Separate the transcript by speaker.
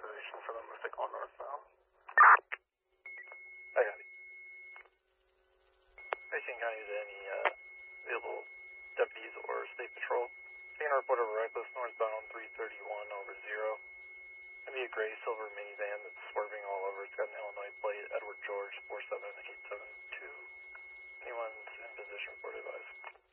Speaker 1: position for them if they call northbound. I got it. Racing County to any available deputies or state patrol. Taking a report of a reckless northbound 331 over 0. Gonna be a gray silver minivan that's swerving all over. It's got an Illinois plate, Edward George 47872. Anyone's in position, report advice.